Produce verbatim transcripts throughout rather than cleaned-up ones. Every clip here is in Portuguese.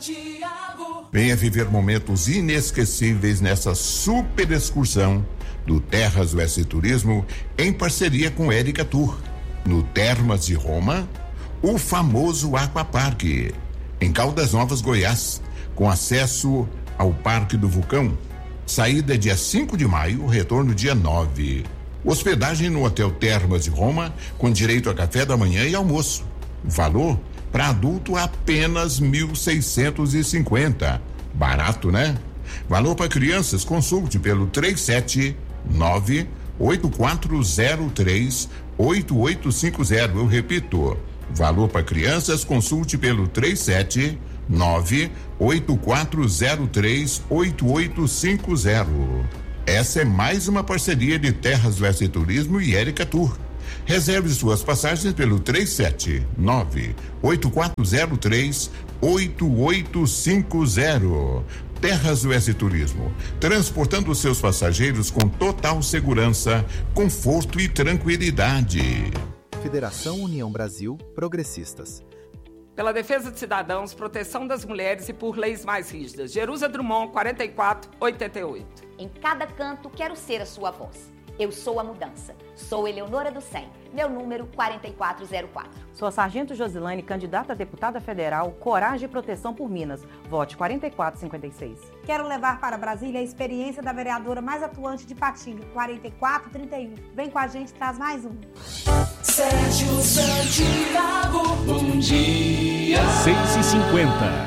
Venha viver momentos inesquecíveis nessa super excursão do Terras Oeste Turismo em parceria com Érica Tour. No Termas de Roma, o famoso Aquaparque, em Caldas Novas, Goiás, com acesso ao Parque do Vulcão. Saída dia cinco de maio, retorno dia nove. Hospedagem no Hotel Termas de Roma, com direito a café da manhã e almoço. Valor para adulto apenas mil seiscentos e cinquenta. Barato, né? Valor para crianças, consulte pelo três sete nove, oito quatro zero três, oito oito cinco zero. Eu repito, valor para crianças, consulte pelo três sete nove, oito quatro zero três, oito oito cinco zero. Essa é mais uma parceria de Terras Oeste Turismo e Érica Tour. Reserve suas passagens pelo três sete nove, oito quatro zero três, oito oito cinco zero. Terras Oeste Turismo, transportando seus passageiros com total segurança, conforto e tranquilidade. Federação União Brasil Progressistas. Pela defesa de cidadãos, proteção das mulheres e por leis mais rígidas. Jerusa Drummond, quarenta e quatro, oitenta e oito. Em cada canto quero ser a sua voz. Eu sou a mudança. Sou Eleonora do cem. Meu número quarenta e quatro zero quatro. Sou a Sargento Josilane, candidata a deputada federal, Coragem e Proteção por Minas. Vote quarenta e quatro cinquenta e seis. Quero levar para Brasília a experiência da vereadora mais atuante de Patinga, quarenta e quatro trinta e um. Vem com a gente, traz mais um. Sérgio Santiago, bom dia. seis e cinquenta.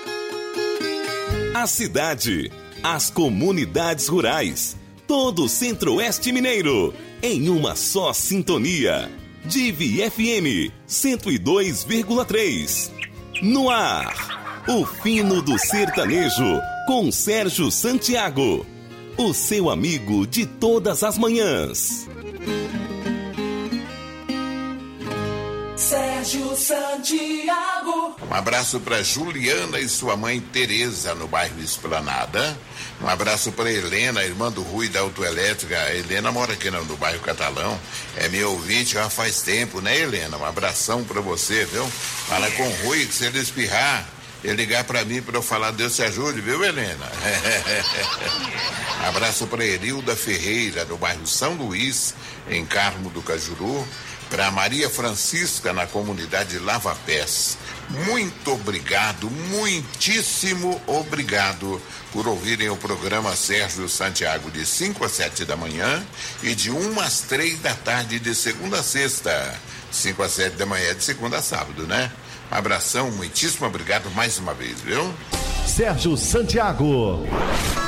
A cidade, as comunidades rurais, todo o Centro-Oeste Mineiro, em uma só sintonia. Divi F M cento e dois vírgula três. No ar, o fino do sertanejo, com Sérgio Santiago, o seu amigo de todas as manhãs. Sérgio Santiago. Um abraço para Juliana e sua mãe Tereza, no bairro Esplanada. Um abraço para Helena, irmã do Rui da Autoelétrica. A Helena mora aqui no, no bairro Catalão. É minha ouvinte já faz tempo, né, Helena? Um abração para você, viu? Fala com o Rui que se ele espirrar, ele ligar para mim para eu falar, Deus te ajude, viu, Helena? Abraço para Erilda Ferreira, no bairro São Luís, em Carmo do Cajuru. Para Maria Francisca, na comunidade Lava Pés. Muito obrigado, muitíssimo obrigado por ouvirem o programa Sérgio Santiago de cinco às sete da manhã e de uma às três da tarde de segunda a sexta. cinco às sete da manhã de segunda a sábado, né? Um abração, muitíssimo obrigado mais uma vez, viu? Sérgio Santiago.